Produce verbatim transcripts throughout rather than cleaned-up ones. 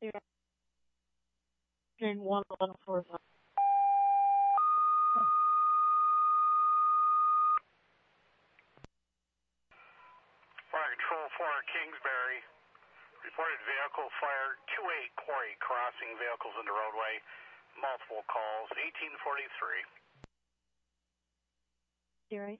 zero. one eleven four five. Fire Control for Kingsbury. Reported vehicle fire two eight Quarry crossing vehicles in the roadway. Multiple calls, eighteen forty-three. Zero.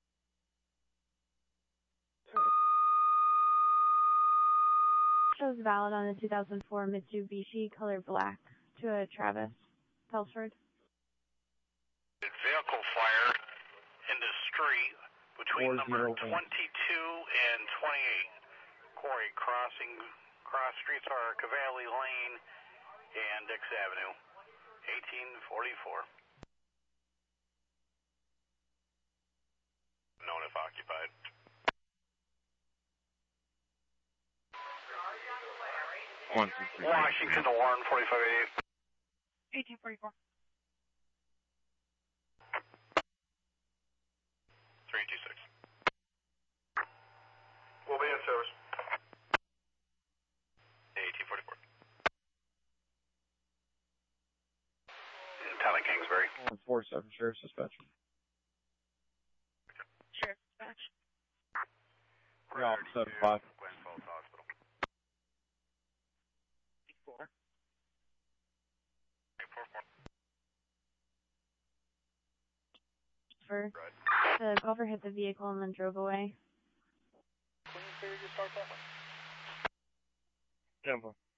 Shows valid on the two thousand four Mitsubishi color black to a Travis Pelsford. Vehicle fire in the street between number Four zero twenty-two and twenty-eight. Quarry crossing, cross streets are Cavalli Lane and Dix Avenue. eighteen forty-four. Known if occupied. One, two, three. Washington to Warren, forty-five eighty-eight. eighteen forty-four. three two six. We'll be in service. eighteen forty-four. Town of Kingsbury. One, four, seven, Sheriff's Dispatch. Sheriff dispatch. Yeah, seven, five. Glen Falls Hospital. Four. eight four four. For Right. the golfer hit the vehicle and then drove away. When you figure you start that one? Temple.